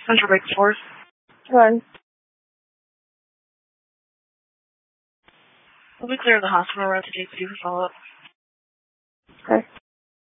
Central Break Force. Run. We'll be clear of the hospital route to JPD for follow-up. Okay.